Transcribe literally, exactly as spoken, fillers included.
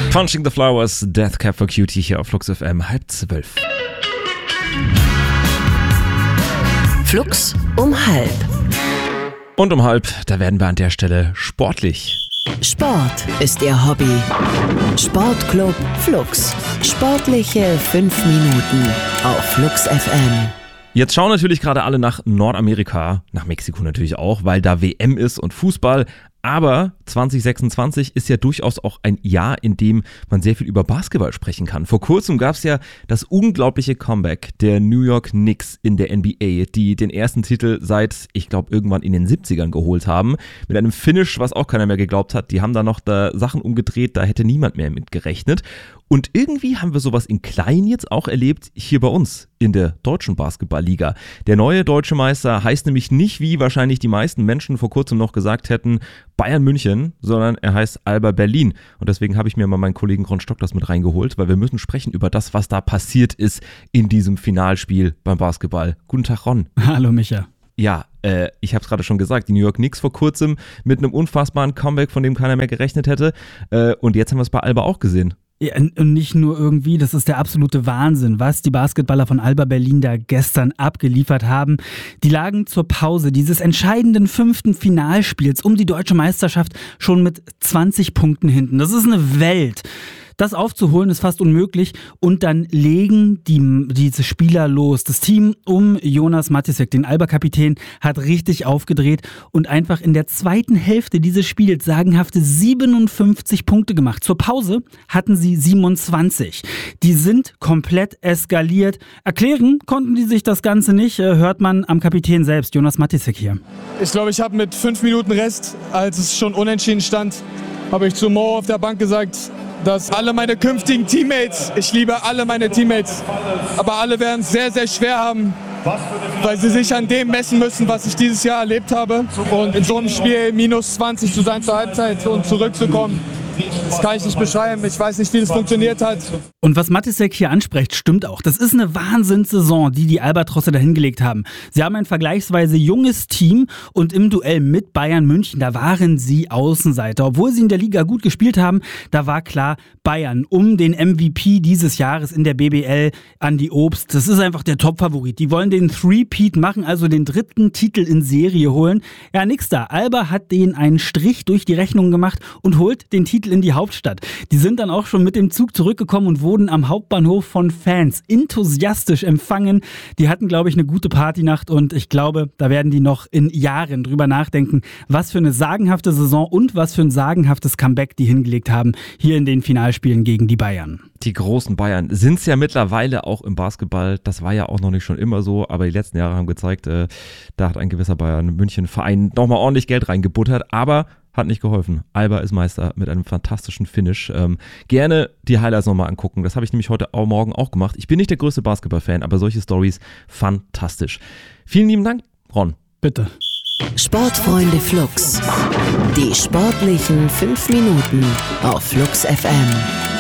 Punching the Flowers, Death Cab for Cutie hier auf Flux F M, halb zwölf. Flux um halb. Und um halb, da werden wir an der Stelle sportlich. Sport ist Ihr Hobby. Sportclub Flux. Sportliche fünf Minuten auf Flux F M. Jetzt schauen natürlich gerade alle nach Nordamerika, nach Mexiko natürlich auch, weil da W M ist und Fußball. Aber zwanzig sechsundzwanzig ist ja durchaus auch ein Jahr, in dem man sehr viel über Basketball sprechen kann. Vor kurzem gab es ja das unglaubliche Comeback der New York Knicks in der N B A, die den ersten Titel seit, ich glaube, irgendwann in den siebzigern geholt haben. Mit einem Finish, was auch keiner mehr geglaubt hat. Die haben da noch da Sachen umgedreht, da hätte niemand mehr mit gerechnet. Und irgendwie haben wir sowas in klein jetzt auch erlebt, hier bei uns in der deutschen Basketballliga. Der neue deutsche Meister heißt nämlich nicht, wie wahrscheinlich die meisten Menschen vor kurzem noch gesagt hätten, Bayern München, sondern er heißt Alba Berlin. Und deswegen habe ich mir mal meinen Kollegen Ron Stock das mit reingeholt, weil wir müssen sprechen über das, was da passiert ist in diesem Finalspiel beim Basketball. Guten Tag, Ron. Hallo, Micha. Ja, äh, ich habe es gerade schon gesagt, die New York Knicks vor kurzem mit einem unfassbaren Comeback, von dem keiner mehr gerechnet hätte. Äh, und jetzt haben wir es bei Alba auch gesehen. Ja, und nicht nur irgendwie, das ist der absolute Wahnsinn, was die Basketballer von Alba Berlin da gestern abgeliefert haben. Die lagen zur Pause dieses entscheidenden fünften Finalspiels um die deutsche Meisterschaft schon mit zwanzig Punkten hinten. Das ist eine Welt. Das aufzuholen ist fast unmöglich und dann legen die, diese Spieler los. Das Team um Jonas Matisek, den Alba-Kapitän, hat richtig aufgedreht und einfach in der zweiten Hälfte dieses Spiels sagenhafte siebenundfünfzig Punkte gemacht. Zur Pause hatten sie siebenundzwanzig. Die sind komplett eskaliert. Erklären konnten die sich das Ganze nicht, hört man am Kapitän selbst, Jonas Matisek hier. Ich glaube, ich habe mit fünf Minuten Rest, als es schon unentschieden stand, habe ich zu Mo auf der Bank gesagt, dass alle meine künftigen Teammates, ich liebe alle meine Teammates, aber alle werden es sehr, sehr schwer haben, weil sie sich an dem messen müssen, was ich dieses Jahr erlebt habe. Und in so einem Spiel minus zwanzig zu sein zur Halbzeit und zurückzukommen, das kann ich nicht beschreiben. Ich weiß nicht, wie das funktioniert hat. Und was Matisek hier anspricht, stimmt auch. Das ist eine Wahnsinnssaison, die die Albatrosse da hingelegt haben. Sie haben ein vergleichsweise junges Team und im Duell mit Bayern München, da waren sie Außenseiter. Obwohl sie in der Liga gut gespielt haben, da war klar, Bayern um den M V P dieses Jahres in der B B L, Andi Obst, das ist einfach der Top-Favorit. Die wollen den Three-Peat machen, also den dritten Titel in Serie holen. Ja, nix da. Alba hat denen einen Strich durch die Rechnung gemacht und holt den Titel in die Hauptstadt. Die sind dann auch schon mit dem Zug zurückgekommen und wurden am Hauptbahnhof von Fans enthusiastisch empfangen. Die hatten, glaube ich, eine gute Partynacht und ich glaube, da werden die noch in Jahren drüber nachdenken, was für eine sagenhafte Saison und was für ein sagenhaftes Comeback die hingelegt haben hier in den Finalspielen gegen die Bayern. Die großen Bayern sind es ja mittlerweile auch im Basketball. Das war ja auch noch nicht schon immer so, aber die letzten Jahre haben gezeigt, äh, da hat ein gewisser Bayern-München-Verein nochmal ordentlich Geld reingebuttert, aber hat nicht geholfen. Alba ist Meister mit einem fantastischen Finish. Ähm, gerne die Highlights nochmal angucken. Das habe ich nämlich heute auch, morgen auch gemacht. Ich bin nicht der größte Basketball-Fan, aber solche Stories fantastisch. Vielen lieben Dank, Ron. Bitte. Sportfreunde Flux. Die sportlichen fünf Minuten auf Flux F M.